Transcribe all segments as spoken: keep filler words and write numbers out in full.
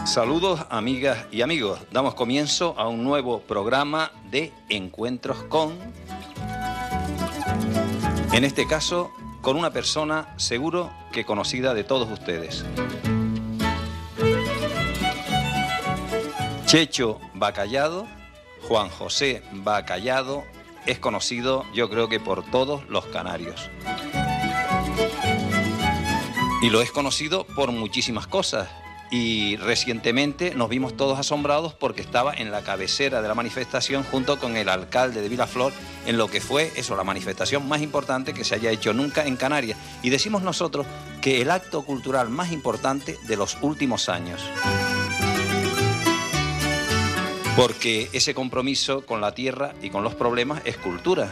Saludos, amigas y amigos. Damos comienzo a un nuevo programa de Encuentros con... En este caso, con una persona seguro que conocida de todos ustedes. Checho Bacallado, Juan José Bacallado, es conocido yo creo que por todos los canarios. Y lo es conocido por muchísimas cosas. Y recientemente nos vimos todos asombrados porque estaba en la cabecera de la manifestación junto con el alcalde de Vilaflor en lo que fue eso, la manifestación más importante que se haya hecho nunca en Canarias. Y decimos nosotros que el acto cultural más importante de los últimos años. Porque ese compromiso con la tierra y con los problemas es cultura.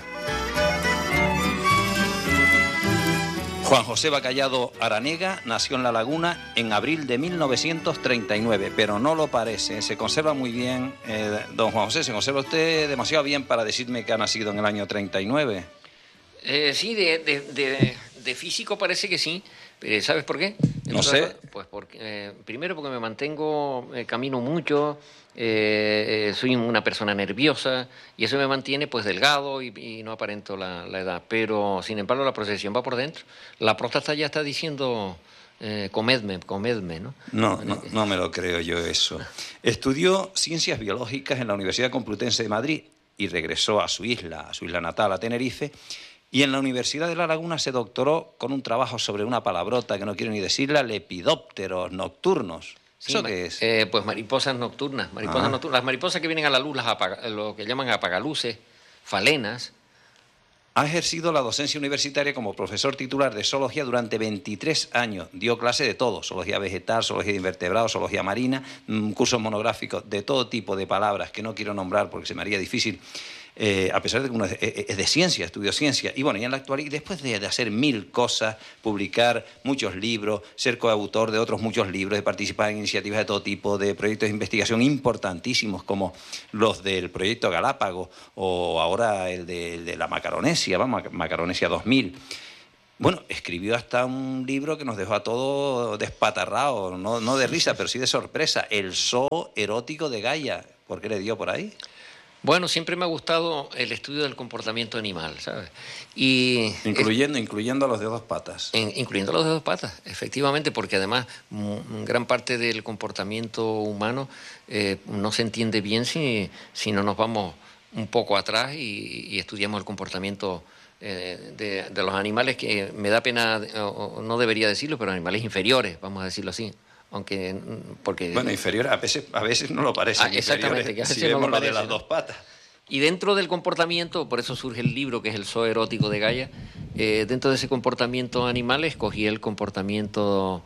Juan José Bacallado Aranega nació en La Laguna en abril de mil novecientos treinta y nueve, pero no lo parece, se conserva muy bien. Eh, don Juan José, ¿se conserva usted demasiado bien para decirme que ha nacido en el año treinta y nueve? Eh, sí, de, de, de, de físico parece que sí. ¿Sabes por qué? No sé. Pues porque, eh, primero porque me mantengo, eh, camino mucho, eh, eh, soy una persona nerviosa y eso me mantiene pues delgado y, y no aparento la, la edad. Pero sin embargo la procesión va por dentro. La próstata ya está diciendo eh, comedme, comedme, ¿no? No, no, no me lo creo yo eso. Estudió Ciencias Biológicas en la Universidad Complutense de Madrid y regresó a su isla, a su isla natal, a Tenerife. Y en la Universidad de La Laguna se doctoró con un trabajo sobre una palabrota que no quiero ni decirla, lepidópteros nocturnos. Sí, ¿Eso qué es? Eh, pues mariposas nocturnas. Mariposas ah. nocturnas. Las mariposas que vienen a la luz, las apaga, lo que llaman apagaluces, falenas. Ha ejercido la docencia universitaria como profesor titular de zoología durante veintitrés años. Dio clase de todo, zoología vegetal, zoología de invertebrados, zoología marina, cursos monográficos de todo tipo de palabras que no quiero nombrar porque se me haría difícil. Eh, a pesar de que uno es, es de ciencia, estudió ciencia, y bueno, y en la actualidad, después de, de hacer mil cosas, publicar muchos libros, ser coautor de otros muchos libros, de participar en iniciativas de todo tipo, de proyectos de investigación importantísimos como los del proyecto Galápagos o ahora el de, el de la Macaronesia, vamos, Macaronesia dos mil. Bueno, escribió hasta un libro que nos dejó a todos despatarrados, no, no de risa, pero sí de sorpresa, El zoo erótico de Gaia. ¿Por qué le dio por ahí? Bueno, siempre me ha gustado el estudio del comportamiento animal, ¿sabes? Y incluyendo, es, incluyendo a los de dos patas. En, incluyendo a los de dos patas, efectivamente, porque además m- gran parte del comportamiento humano eh, no se entiende bien si, si no nos vamos un poco atrás y, y estudiamos el comportamiento eh, de, de los animales, que me da pena, o, o no debería decirlo, pero animales inferiores, vamos a decirlo así. Aunque, porque... Bueno, inferior a veces, a veces no lo parece. Ah, exactamente, que a veces si vemos no lo parece, de las ¿no? dos patas. Y dentro del comportamiento, por eso surge el libro que es el zoo erótico de Gaia, eh, dentro de ese comportamiento animal escogí el comportamiento,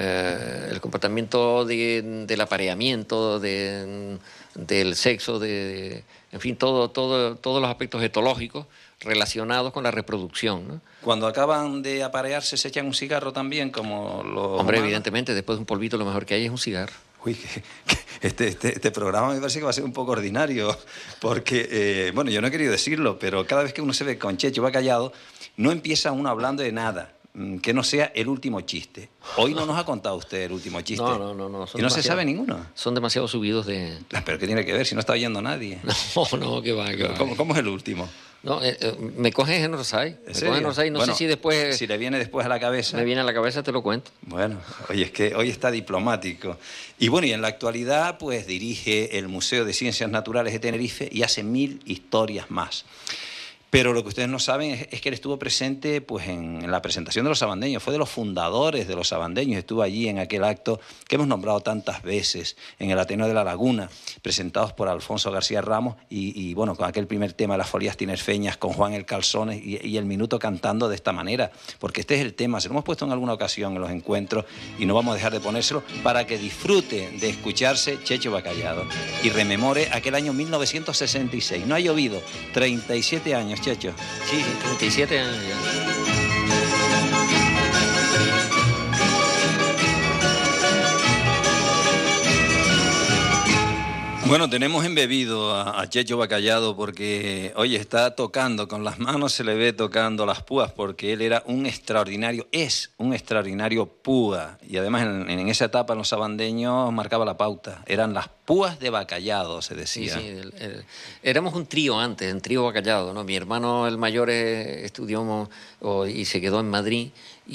eh, el comportamiento de, del apareamiento, de, del sexo, de, en fin, todo, todo, todos los aspectos etológicos relacionados con la reproducción, ¿no? Cuando acaban de aparearse se echan un cigarro también, como los Hombre, humanos. Evidentemente, después de un polvito lo mejor que hay es un cigarro. Uy, que, que este, este, este programa me parece que va a ser un poco ordinario, porque, eh, bueno, yo no he querido decirlo, pero cada vez que uno se ve con Checho Bacallado, no empieza uno hablando de nada que no sea el último chiste. Hoy no nos ha contado usted el último chiste. No, no, no. no y no se sabe ninguno. Son demasiado subidos de... ¿Pero qué tiene que ver si no está oyendo nadie? No, no, que va, que va. ¿Cómo, ¿Cómo es el último? No, eh, eh, me coges en Orsay. Me coges en Orsay. No bueno, sé si después... Si le viene después a la cabeza... Me viene a la cabeza, te lo cuento. Bueno, oye, es que hoy está diplomático. Y bueno, y en la actualidad, pues dirige el Museo de Ciencias Naturales de Tenerife y hace mil historias más. Pero lo que ustedes no saben es, es que él estuvo presente pues, en, en la presentación de los sabandeños, fue de los fundadores de los sabandeños, estuvo allí en aquel acto que hemos nombrado tantas veces, en el Ateneo de La Laguna, presentados por Alfonso García Ramos y, y bueno, con aquel primer tema de las folías tinerfeñas, con Juan el Calzones y, y el Minuto cantando de esta manera, porque este es el tema, se lo hemos puesto en alguna ocasión en los encuentros y no vamos a dejar de ponérselo para que disfrute de escucharse Checho Bacallado y rememore aquel año mil novecientos sesenta y seis. No ha llovido, treinta y siete años, Checho. Sí, treinta y siete años ya. Bueno, tenemos embebido a, a Checho Bacallado porque, oye, está tocando, con las manos se le ve tocando las púas, porque él era un extraordinario, es un extraordinario púa. Y además en, en esa etapa en los sabandeños marcaba la pauta. Eran las púas de Bacallado, se decía. Sí, sí, el, el, éramos un trío antes, un trío Bacallado, ¿no? Mi hermano, el mayor, eh, estudió o, y se quedó en Madrid,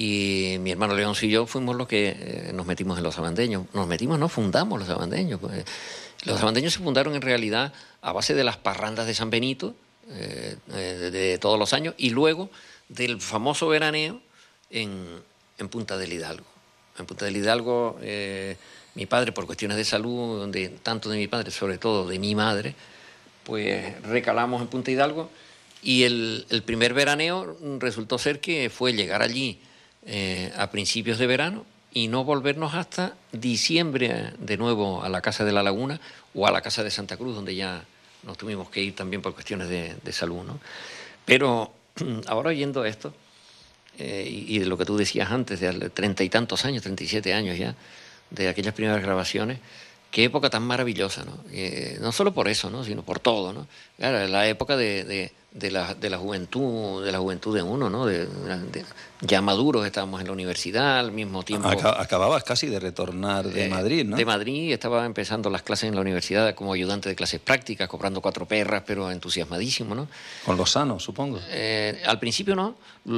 y mi hermano Leoncio y yo fuimos los que eh, nos metimos en los sabandeños. Nos metimos, no, fundamos los sabandeños, pues. Los sabandeños se fundaron en realidad a base de las parrandas de San Benito, eh, de, de todos los años, y luego del famoso veraneo en, en Punta del Hidalgo. En Punta del Hidalgo, eh, mi padre, por cuestiones de salud, donde, tanto de mi padre, sobre todo de mi madre, pues recalamos en Punta Hidalgo, y el, el primer veraneo resultó ser que fue llegar allí eh, a principios de verano, y no volvernos hasta diciembre de nuevo a la Casa de la Laguna o a la Casa de Santa Cruz, donde ya nos tuvimos que ir también por cuestiones de, de salud, ¿no? Pero ahora oyendo esto, eh, y, y de lo que tú decías antes, de treinta y tantos años, treinta y siete años ya, de aquellas primeras grabaciones, qué época tan maravillosa, ¿no? Eh, no solo por eso, ¿no? Sino por todo, ¿no? Claro, la época de, de, de, la, de la juventud, de la juventud de uno, ¿no? De, de, ya maduros, estábamos en la universidad al mismo tiempo. Acababas casi de retornar de eh, Madrid, ¿no? De Madrid, estaba empezando las clases en la universidad como ayudante de clases prácticas, cobrando cuatro perras, pero entusiasmadísimo, ¿no? Con Lozano, supongo. Eh, al principio no,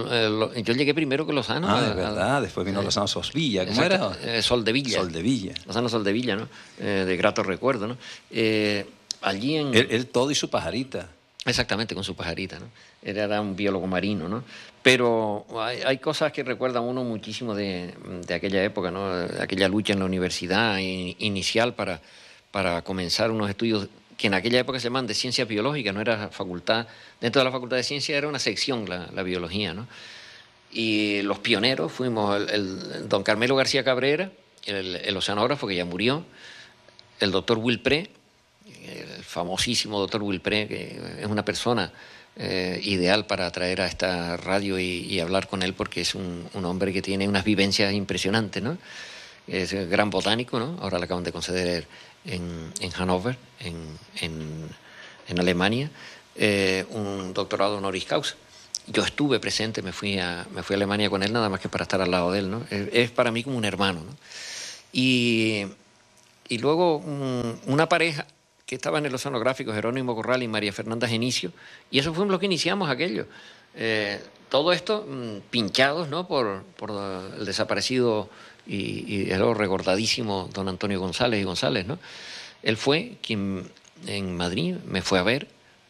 yo llegué primero que Lozano. Ah, de verdad, a, después vino eh, Lozano Sosvilla, ¿cómo exacto, era? Eh, Soldevilla. Soldevilla. Lozano Soldevilla, ¿no? Eh, de grato recuerdo, ¿no? Eh, allí en... Él, él todo y su pajarita. Exactamente, con su pajarita, ¿no? Él era un biólogo marino, ¿no? Pero hay, hay cosas que recuerdan uno muchísimo de, de aquella época, ¿no? De aquella lucha en la universidad in, inicial para, para comenzar unos estudios que en aquella época se llamaban de ciencias biológicas, no era facultad, dentro de la facultad de ciencias era una sección la, la biología, ¿no? Y los pioneros fuimos el, el don Carmelo García Cabrera, el, el oceanógrafo que ya murió, el doctor Wilpré, el famosísimo doctor Wilpré, que es una persona eh, ideal para traer a esta radio y, y hablar con él, porque es un, un hombre que tiene unas vivencias impresionantes, ¿no? Es un gran botánico, ¿no? Ahora le acaban de conceder en, en Hannover, en, en, en Alemania, eh, un doctorado honoris causa. Yo estuve presente, me fui, a, me fui a Alemania con él nada más que para estar al lado de él, ¿no? Es, es para mí como un hermano, ¿no? Y, y luego un, una pareja que estaban en los oceanográficos, Jerónimo Corral y María Fernanda Genicio, y eso fue lo que iniciamos aquello. Eh, todo esto mmm, pinchados, ¿no? por, por el desaparecido y, y el recordadísimo don Antonio González y González, ¿no? Él fue quien en Madrid me fue a ver,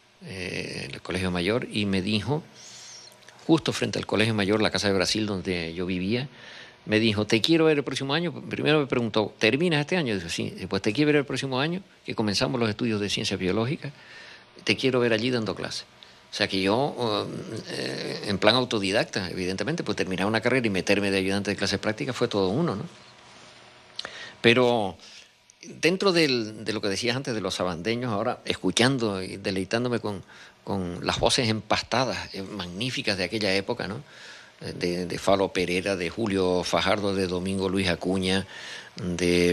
eh, en el Colegio Mayor, y me dijo, justo frente al Colegio Mayor, la Casa de Brasil donde yo vivía, me dijo, te quiero ver el próximo año. Primero me preguntó, ¿terminas este año? Dijo, sí. Después, te quiero ver el próximo año, que comenzamos los estudios de ciencias biológicas, te quiero ver allí dando clases. O sea que yo, eh, en plan autodidacta, evidentemente, pues terminar una carrera y meterme de ayudante de clases prácticas fue todo uno, ¿no? Pero dentro del, de lo que decías antes de los sabandeños, ahora escuchando y deleitándome con, con las voces empastadas, eh, magníficas de aquella época, ¿no? De, de Falo Pereira, de Julio Fajardo, de Domingo Luis Acuña, de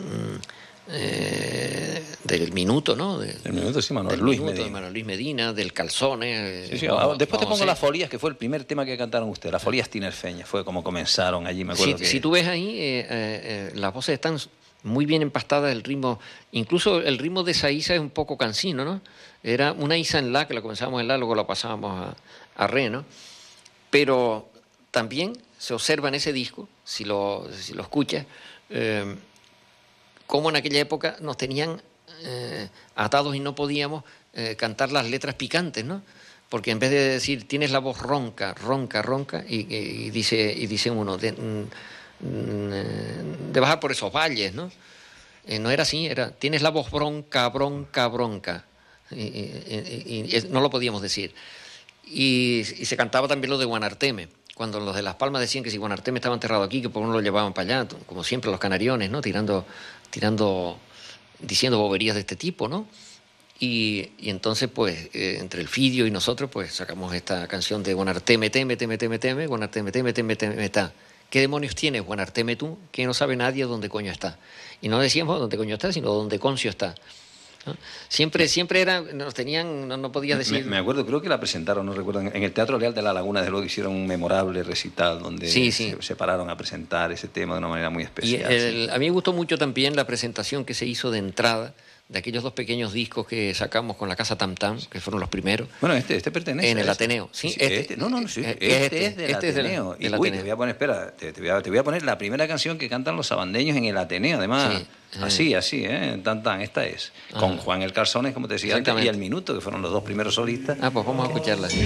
eh, del Minuto, ¿no? De, el Minuto, sí, Manuel del Luis Minuto, Medina. De Manuel Luis Medina, del Calzone. Sí, sí, vamos, después te pongo a Las Folías, que fue el primer tema que cantaron ustedes, Las Folías tinerfeñas, fue como comenzaron allí, me acuerdo. Si, que... si tú ves ahí, eh, eh, eh, las voces están muy bien empastadas, el ritmo, incluso el ritmo de esa isa es un poco cansino, ¿no? Era una isa en la, que la comenzábamos en la, luego la pasábamos a, a re, ¿no? Pero también se observa en ese disco, si lo, si lo escuchas, eh, cómo en aquella época nos tenían eh, atados y no podíamos eh, cantar las letras picantes, ¿no? Porque en vez de decir, tienes la voz ronca, ronca, ronca, y, y, y, dice, y dice uno, de, de bajar por esos valles, ¿no? Eh, no era así, era, tienes la voz bronca, bronca, bronca, y, y, y, y no lo podíamos decir. Y, y se cantaba también lo de Guanarteme, cuando los de Las Palmas decían que si Guanarteme estaba enterrado aquí, que por uno lo llevaban para allá, como siempre los canariones, ¿no? Tirando, tirando, diciendo boberías de este tipo, ¿no? Y, y entonces, pues, eh, entre el Fidio y nosotros, pues, sacamos esta canción de Guanarteme, teme, teme, teme, teme, Guanarteme, teme, teme, teme, está. ¿Qué demonios tienes, Guanarteme tú? Que no sabe nadie dónde coño está. Y no decíamos dónde coño está, sino dónde concio está. ¿no? Siempre, siempre era, nos tenían, no, no podía decir... Me, me acuerdo, creo que la presentaron, no recuerdo, en el Teatro Real de la Laguna, desde luego hicieron un memorable recital donde sí, sí. Se, se pararon a presentar ese tema de una manera muy especial. Y el, sí. A mí me gustó mucho también la presentación que se hizo de entrada de aquellos dos pequeños discos que sacamos con la Casa Tam Tam, que fueron los primeros. Bueno, este, este pertenece en el a este. Ateneo, ¿sí? sí Este, este, no, no, no, sí, este, este, este es del este Ateneo. Es del, y del uy, Ateneo. te voy a poner, espera, te, te, voy a, te voy a poner la primera canción que cantan los sabandeños en el Ateneo, además. Sí. Así, así, ¿eh? Tan, tan, esta es. Con Juan El Calzones, como te decía antes, y El Minuto, que fueron los dos primeros solistas. Ah, pues vamos a escucharla.